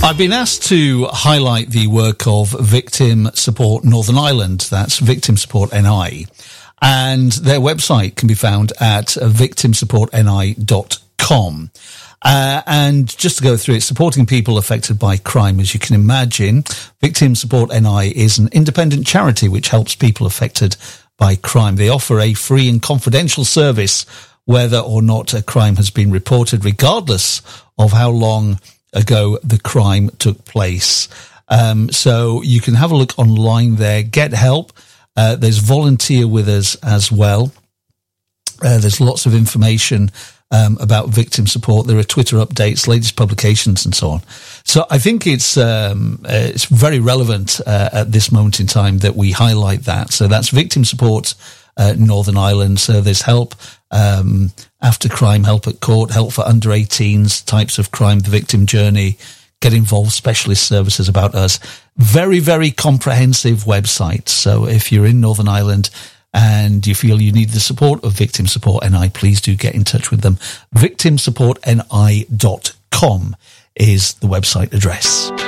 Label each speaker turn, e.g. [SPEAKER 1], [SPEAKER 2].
[SPEAKER 1] I've been asked to highlight the work of Victim Support Northern Ireland. That's Victim Support NI. And their website can be found at victimsupportni.com. And just to go through it, supporting people affected by crime, as you can imagine, Victim Support NI is an independent charity which helps people affected by crime. They offer a free and confidential service whether or not a crime has been reported, regardless of how long ago the crime took place. So you can have a look online there, get help. There's volunteer with us as well. There's lots of information about victim support. There are Twitter updates, latest publications, and so on. So I think it's very relevant at this moment in time that we highlight that. So that's Victim Support Northern Ireland. So there's help after crime, help at court, help for under 18s, types of crime, the victim journey, get involved, specialist services about us. Very, very comprehensive website. So if you're in Northern Ireland and you feel you need the support of Victim Support NI, please do get in touch with them. victimsupportni.com is the website address.